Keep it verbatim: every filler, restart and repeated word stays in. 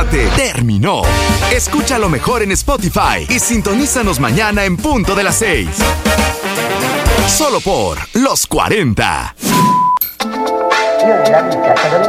cuarenta terminó. Escucha lo mejor en Spotify y sintonízanos mañana en punto de las seis. Solo por Los cuarenta. Io nella vita, cada